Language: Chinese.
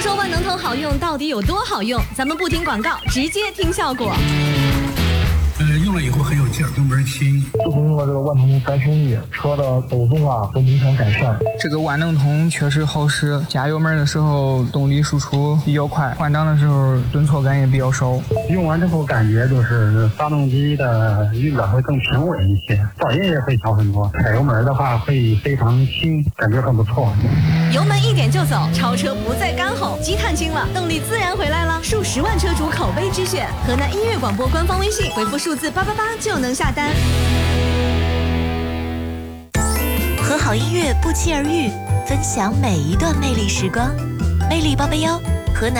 说万能通好用到底有多好用？咱们不听广告，直接听效果。 用了以后很有劲儿，油门轻。 自从用了这个万能通3兄弟，车的抖动啊都明显改善。 这个万能通确实好使，加油门的时候动力输出比较快，换挡的时候顿挫感也比较少。 用完之后感觉就是发动机的运转会更平稳一些，噪音也会小很多。踩油门的话会非常轻，感觉很不错。 油门一点就走，超车不再干吼，积碳轻了，动力自然回来了。数10万车主口碑之选，河南音乐广播官方微信回复数字888就能下单。 和好音乐不期而遇，分享每一段魅力时光。魅力881